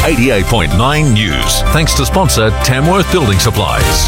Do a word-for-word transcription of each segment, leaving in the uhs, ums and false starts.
eighty-eight point nine News. Thanks to sponsor Tamworth Building Supplies.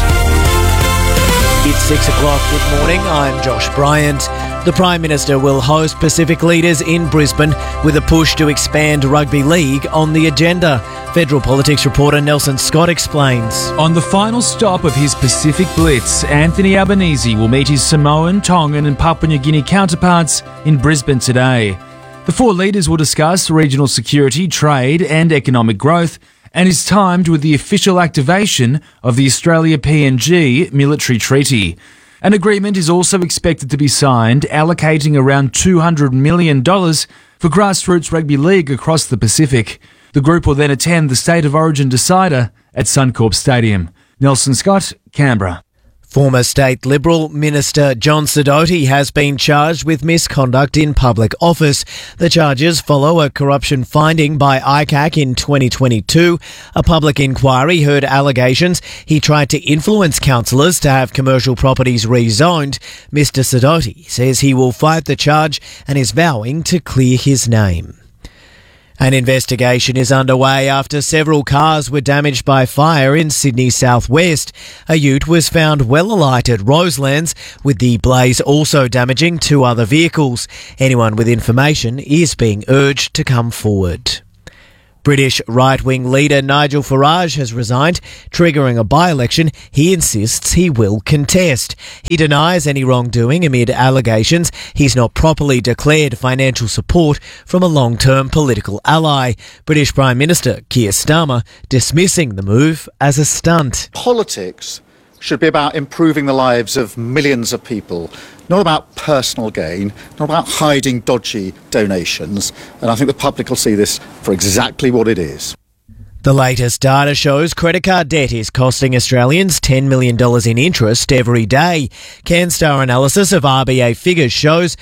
It's six o'clock. Good morning. I'm Josh Bryant. The Prime Minister will host Pacific leaders in Brisbane with a push to expand rugby league on the agenda. Federal politics reporter Nelson Scott explains. On the final stop of his Pacific Blitz, Anthony Albanese will meet his Samoan, Tongan and Papua New Guinea counterparts in Brisbane today. The four leaders will discuss regional security, trade and economic growth, and is timed with the official activation of the Australia-P N G military treaty. An agreement is also expected to be signed allocating around two hundred million dollars for grassroots rugby league across the Pacific. The group will then attend the State of Origin decider at Suncorp Stadium. Nelson Scott, Canberra. Former State Liberal Minister John Sidoti has been charged with misconduct in public office. The charges follow a corruption finding by I C A C in twenty twenty-two. A public inquiry heard allegations he tried to influence councillors to have commercial properties rezoned. Mister Sidoti says he will fight the charge and is vowing to clear his name. An investigation is underway after several cars were damaged by fire in Sydney southwest. A ute was found well alight at Roselands, with the blaze also damaging two other vehicles. Anyone with information is being urged to come forward. British right-wing leader Nigel Farage has resigned, triggering a by-election he insists he will contest. He denies any wrongdoing amid allegations he's not properly declared financial support from a long-term political ally. British Prime Minister Keir Starmer dismissing the move as a stunt. Politics should be about improving the lives of millions of people, not about personal gain, not about hiding dodgy donations. And I think the public will see this for exactly what it is. The latest data shows credit card debt is costing Australians ten million dollars in interest every day. CanStar analysis of R B A figures shows